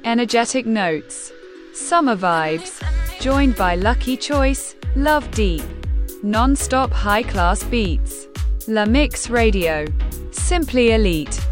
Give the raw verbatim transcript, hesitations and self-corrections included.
Energetic notes. Summer vibes. Joined by Lucky Choice, Love Deep. Non-stop high-class beats. La Mix Radio. Simply elite.